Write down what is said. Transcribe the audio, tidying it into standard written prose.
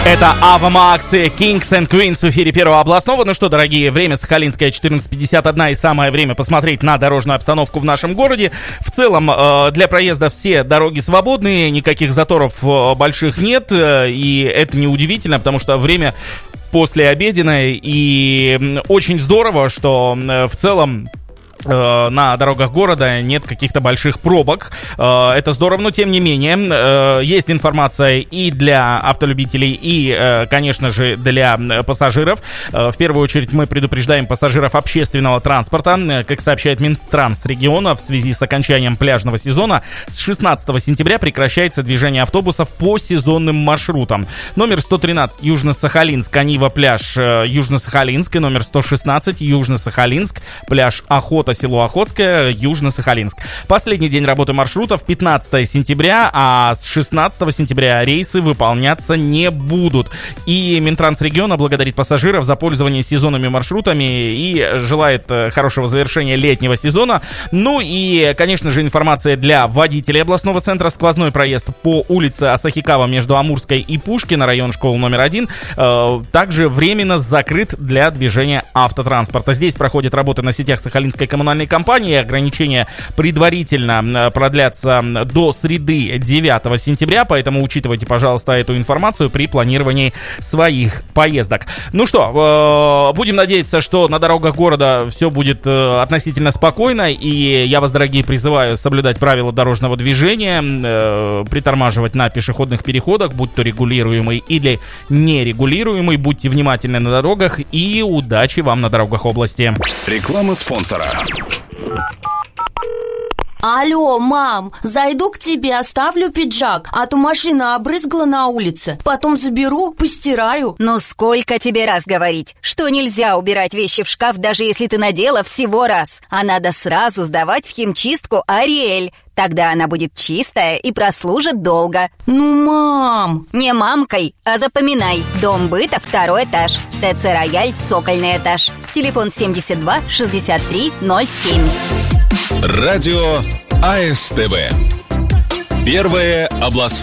Это Ava Max и Kings and Queens в эфире Первого областного. Ну что, дорогие, время Сахалинское 14:51 и самое время посмотреть на дорожную обстановку в нашем городе. В целом, для проезда все дороги свободные, никаких заторов больших нет, и это неудивительно, потому что время послеобеденное, и очень здорово, что в целом на дорогах города нет каких-то больших пробок. Это здорово, но тем не менее есть информация и для автолюбителей, и, конечно же, для пассажиров. В первую очередь мы предупреждаем пассажиров общественного транспорта. Как сообщает Минтранс региона, в связи с окончанием пляжного сезона с 16 сентября прекращается движение автобусов по сезонным маршрутам. Номер 113 Южно-Сахалинск, Анива, пляж Южно-Сахалинск, и номер 116 Южно-Сахалинск, пляж Охота, село Охотское, Южно-Сахалинск. Последний день работы маршрутов 15 сентября, а с 16 сентября рейсы выполняться не будут. И Минтранс региона благодарит пассажиров за пользование сезонными маршрутами и желает хорошего завершения летнего сезона. Ну и, конечно же, информация для водителей областного центра. Сквозной проезд по улице Асахикава между Амурской и Пушкина, район школы номер 1, также временно закрыт для движения автотранспорта. Здесь проходят работы на сетях Сахалинской коммунальной компании. Ограничения предварительно продлятся до среды 9 сентября, поэтому учитывайте, пожалуйста, эту информацию при планировании своих поездок. Ну что, будем надеяться, что на дорогах города все будет относительно спокойно, и я вас, дорогие, призываю соблюдать правила дорожного движения, притормаживать на пешеходных переходах, будь то регулируемый или нерегулируемый. Будьте внимательны на дорогах, и удачи вам на дорогах области. Реклама спонсора. Алло, мам, зайду к тебе, оставлю пиджак, а то машина обрызгала на улице. Потом заберу, постираю. Ну сколько тебе раз говорить, что нельзя убирать вещи в шкаф, даже если ты надела всего раз. А надо сразу сдавать в химчистку Ариэль. Тогда она будет чистая и прослужит долго. Ну, мам! Не мамкой, а запоминай. Дом быта, 2-й этаж. ТЦ «Рояль», цокольный этаж. Телефон 72 63 07. Радио АСТВ. Первое областное.